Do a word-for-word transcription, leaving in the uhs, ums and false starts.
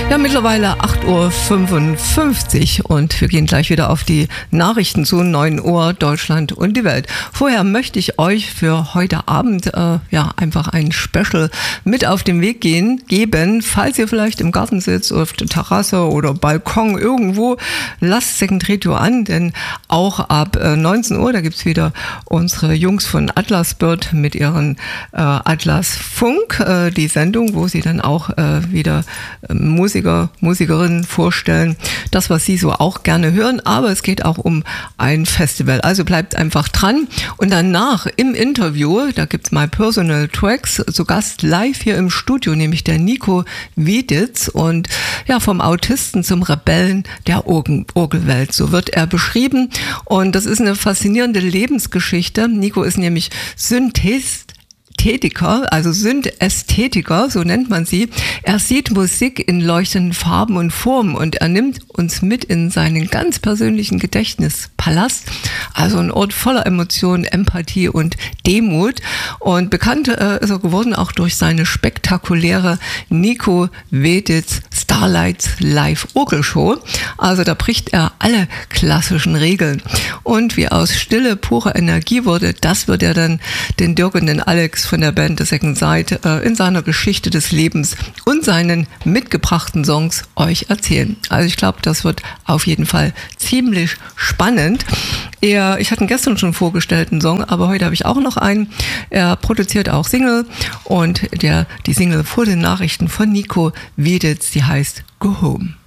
Ja, mittlerweile acht Uhr fünfundfünfzig und wir gehen gleich wieder auf die Nachrichten zu. neun Uhr Deutschland und die Welt. Vorher möchte ich euch für heute Abend äh, ja einfach ein Special mit auf den Weg gehen, geben. Falls ihr vielleicht im Garten sitzt, auf der Terrasse oder Balkon irgendwo, lasst Second Radio an, denn auch ab äh, neunzehn Uhr, da gibt's wieder unsere Jungs von Atlas Bird mit ihren äh, Atlas Funk, äh, die Sendung, wo sie dann auch äh, wieder äh, Musik Musikerinnen vorstellen, das, was Sie so auch gerne hören, aber es geht auch um ein Festival. Also bleibt einfach dran und danach im Interview, da gibt's mal Personal Tracks, zu Gast live hier im Studio, nämlich der Nico Wieditz und ja, vom Autisten zum Rebellen der Orgel- Orgelwelt, so wird er beschrieben und das ist eine faszinierende Lebensgeschichte. Nico ist nämlich Synthest Ästhetiker, also Synthästhetiker, so nennt man sie. Er sieht Musik in leuchtenden Farben und Formen und er nimmt uns mit in seinen ganz persönlichen Gedächtnispalast, also ein Ort voller Emotionen, Empathie und Demut. Und bekannt äh, ist er geworden auch durch seine spektakuläre Nico Wieditz Starlights Live Orgelshow. Also da bricht er alle klassischen Regeln. Und wie aus Stille pure Energie wurde, das wird er dann den Dirk und den Alex von der Band The Second Side äh, in seiner Geschichte des Lebens und seinen mitgebrachten Songs euch erzählen. Also ich glaube, das wird auf jeden Fall ziemlich spannend. Er, ich hatte ihn gestern schon vorgestellt, einen Song, aber heute habe ich auch noch einen. Er produziert auch Single und der, die Single vor den Nachrichten von Nico Wieditz, die heißt Go Home.